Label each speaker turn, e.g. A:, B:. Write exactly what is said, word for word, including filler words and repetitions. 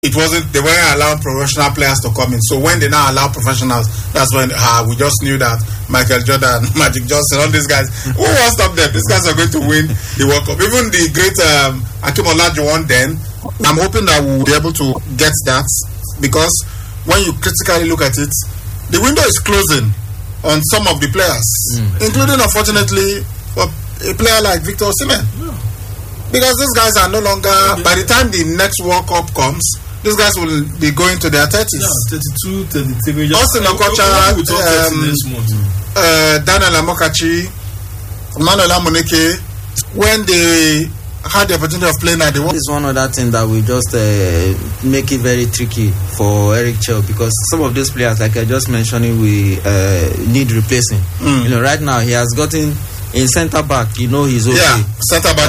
A: it wasn't, they weren't allowing professional players to come in. So when they now allow professionals, that's when uh, we just knew that Michael Jordan, Magic Johnson, all these guys, who will stop them? These guys are going to win the World Cup. Even the great um, Akeem Olajuwon then, I'm hoping that we'll be able to get that, because when you critically look at it, the window is closing on some of the players, mm. including, unfortunately, a player like Victor Osimhen. Yeah. Because these guys are no longer, yeah. by the time the next World Cup comes, these guys will be going to their thirties.
B: Yeah, thirty-two, thirty-three.
A: Austin Okocha, um, uh, Daniel Amokachi, Manuel Amuneke, when they had the opportunity of playing at the World Cup.
C: This is one other thing that will just uh, make it very tricky for Eric Chell, because some of those players, like I just mentioned, we uh, need replacing. Mm. You know, right now he has gotten in centre back, you know, he's okay.
A: Yeah, centre back